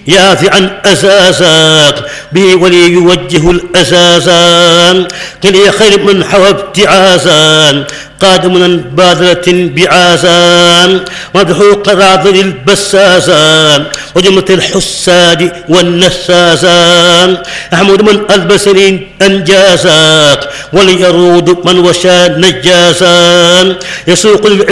يافعا أساسا به ولي يوجه الأساسا كلي خير من حوى ابتعاسا قادم بادرة بعاسا مدحو قراض البساسا وجملة الحساد والنساسا أحمد من البسرين أنجاسا وليرود من وشى نجاسا يسوق